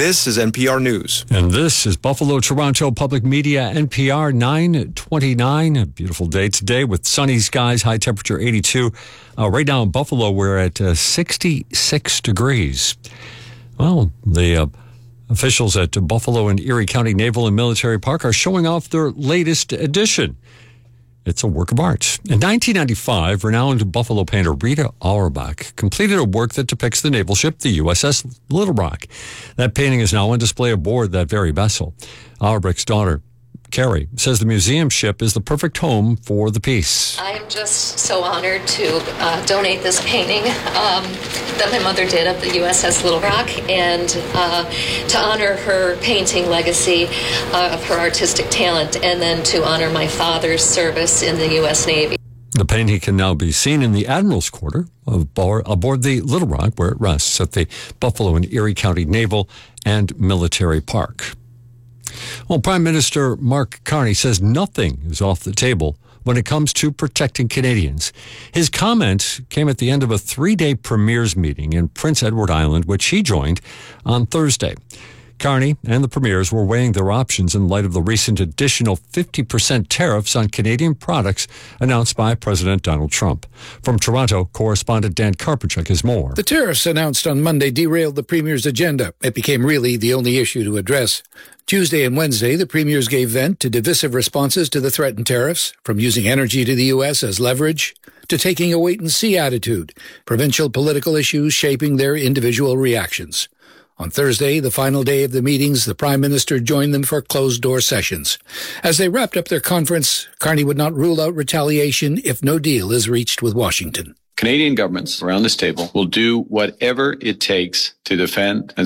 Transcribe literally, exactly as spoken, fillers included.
This is N P R News. And this is Buffalo Toronto Public Media, N P R nine twenty-nine. A beautiful day today with sunny skies, high temperature eighty-two. Uh, right now in Buffalo, we're at uh, sixty-six degrees. Well, the uh, officials at Buffalo and Erie County Naval and Military Park are showing off their latest addition. It's a work of art. In nineteen ninety-five, renowned Buffalo painter Rita Auerbach completed a work that depicts the naval ship, the U S S Little Rock. That painting is now on display aboard that very vessel. Auerbach's daughter, Carrie, says the museum ship is the perfect home for the piece. I am just so honored to uh, donate this painting um, that my mother did of the U S S Little Rock, and uh, to honor her painting legacy uh, of her artistic talent, and then to honor my father's service in the U S Navy. The painting can now be seen in the Admiral's Quarter aboard, aboard the Little Rock, where it rests at the Buffalo and Erie County Naval and Military Park. Well, Prime Minister Mark Carney says nothing is off the table when it comes to protecting Canadians. His comment came at the end of a three-day premiers meeting in Prince Edward Island, which he joined on Thursday. Carney and the premiers were weighing their options in light of the recent additional fifty percent tariffs on Canadian products announced by President Donald Trump. From Toronto, correspondent Dan Karpachuk has more. The tariffs announced on Monday derailed the premier's agenda. It became really the only issue to address. Tuesday and Wednesday, the premiers gave vent to divisive responses to the threatened tariffs, from using energy to the U S as leverage to taking a wait-and-see attitude, provincial political issues shaping their individual reactions. On Thursday, the final day of the meetings, the Prime Minister joined them for closed-door sessions. As they wrapped up their conference, Carney would not rule out retaliation if no deal is reached with Washington. Canadian governments around this table will do whatever it takes to defend and